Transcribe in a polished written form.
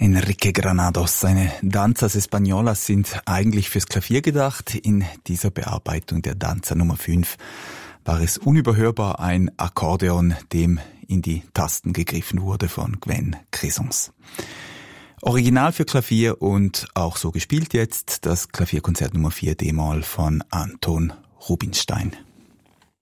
Enrique Granados, seine Danzas Españolas sind eigentlich fürs Klavier gedacht. In dieser Bearbeitung der Danza Nummer 5 war es unüberhörbar ein Akkordeon, dem in die Tasten gegriffen wurde von Gwen Cresons. Original für Klavier und auch so gespielt jetzt das Klavierkonzert Nummer 4 D-Moll von Anton Rubinstein.